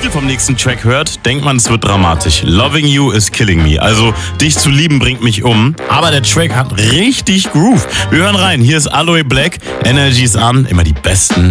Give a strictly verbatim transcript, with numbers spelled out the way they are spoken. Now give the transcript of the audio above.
Titel vom nächsten Track hört, denkt man, es wird dramatisch. Loving You is Killing Me. Also, dich zu lieben bringt mich um. Aber der Track hat richtig Groove. Wir hören rein. Hier ist Aloe Black. Energy ist an. Immer die besten